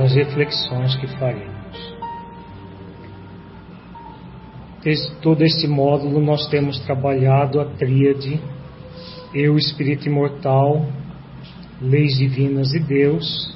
nas reflexões que faremos. Todo este módulo nós temos trabalhado a tríade Eu, Espírito Imortal, Leis Divinas e Deus,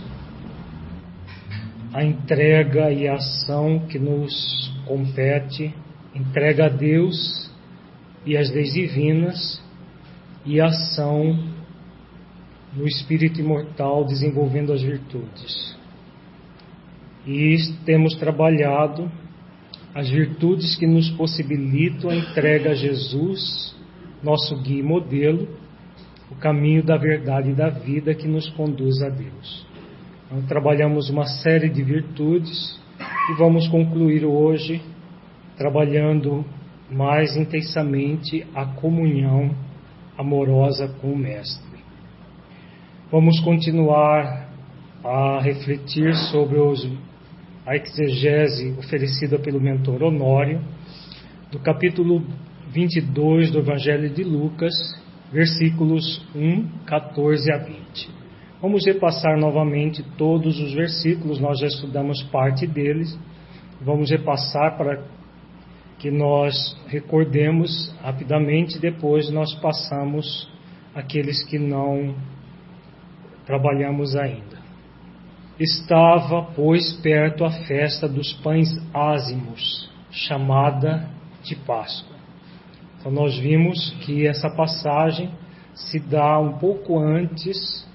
a entrega e a ação que nos compete, entrega a Deus e as leis divinas, e a ação no Espírito Imortal desenvolvendo as virtudes. E temos trabalhado as virtudes que nos possibilitam a entrega a Jesus, nosso guia e modelo, o caminho da verdade e da vida que nos conduz a Deus. Então, trabalhamos uma série de virtudes e vamos concluir hoje trabalhando mais intensamente a comunhão amorosa com o Mestre. Vamos continuar a refletir sobre a exegese oferecida pelo mentor Honório, do capítulo 22 do Evangelho de Lucas, versículos 1, 14 a 20. Vamos repassar novamente todos os versículos, nós já estudamos parte deles, vamos repassar para que nós recordemos rapidamente, depois nós passamos aqueles que não trabalhamos ainda. Estava, pois, perto a festa dos pães ázimos, chamada de Páscoa. Então nós vimos que essa passagem se dá um pouco antes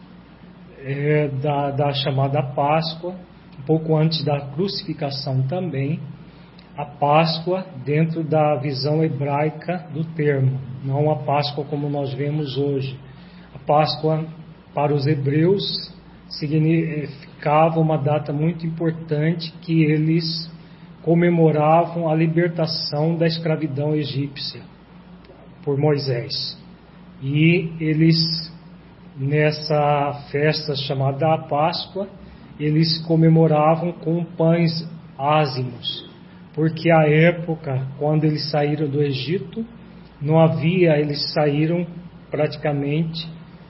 da chamada Páscoa, um pouco antes da crucificação também, a Páscoa dentro da visão hebraica do termo, não a Páscoa como nós vemos hoje. A Páscoa para os hebreus significava uma data muito importante que eles comemoravam a libertação da escravidão egípcia por Moisés. E eles, nessa festa chamada a Páscoa, eles comemoravam com pães ázimos, porque a época, quando eles saíram do Egito, não havia, eles saíram praticamente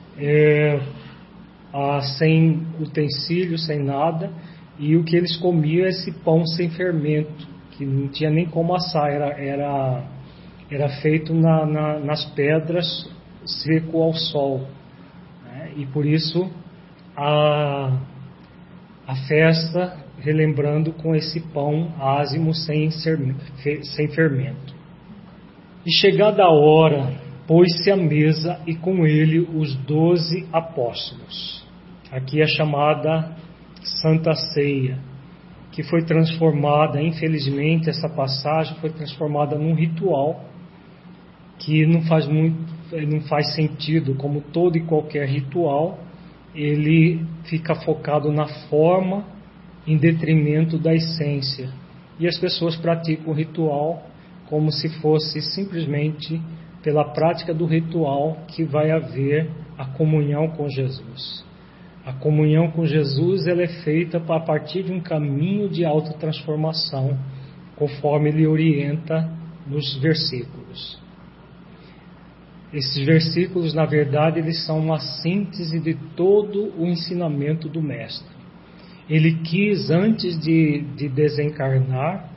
sem utensílios, sem nada, e o que eles comiam é esse pão sem fermento, que não tinha nem como assar, era feito nas pedras, seco ao sol, né? E por isso a festa, relembrando com esse pão ázimo sem fermento. E chegada a hora, pôs-se à mesa e com ele os 12 apóstolos. Aqui é chamada Santa Ceia, que foi transformada, infelizmente, essa passagem foi transformada num ritual que não faz sentido, como todo e qualquer ritual, ele fica focado na forma em detrimento da essência. E as pessoas praticam o ritual como se fosse simplesmente pela prática do ritual que vai haver a comunhão com Jesus. A comunhão com Jesus ela é feita a partir de um caminho de autotransformação, conforme ele orienta nos versículos. Esses versículos, na verdade, eles são uma síntese de todo o ensinamento do Mestre. Ele quis, antes de desencarnar,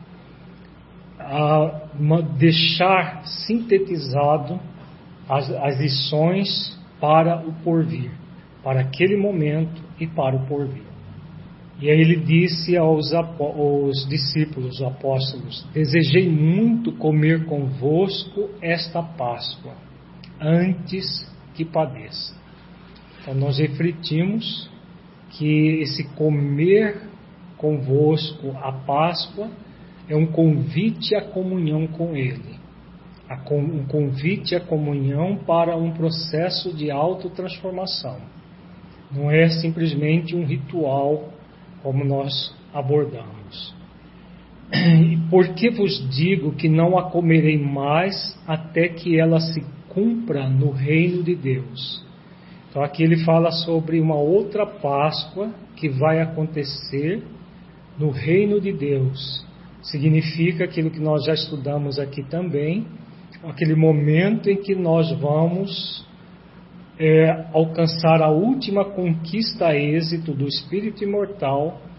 deixar sintetizado as lições para o porvir, para aquele momento e para o porvir. E aí ele disse aos discípulos, os apóstolos: desejei muito comer convosco esta Páscoa, antes que padeça. Então nós refletimos que esse comer convosco a Páscoa é um convite à comunhão com Ele, um convite à comunhão para um processo de autotransformação. Não é simplesmente um ritual como nós abordamos. E por que vos digo que não a comerei mais até que ela se cumpra no reino de Deus? Então aqui ele fala sobre uma outra Páscoa que vai acontecer no reino de Deus. Significa aquilo que nós já estudamos aqui também, aquele momento em que nós vamos alcançar a última conquista a êxito do Espírito Imortal,